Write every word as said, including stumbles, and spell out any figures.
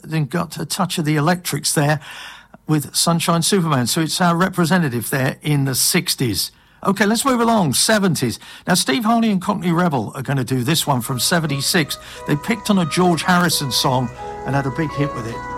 then got a touch of the electrics there with Sunshine Superman. So it's our representative there in the sixties. OK, let's move along, seventies. Now, Steve Harney and Cockney Rebel are going to do this one from seventy-six. They picked on a George Harrison song and had a big hit with it.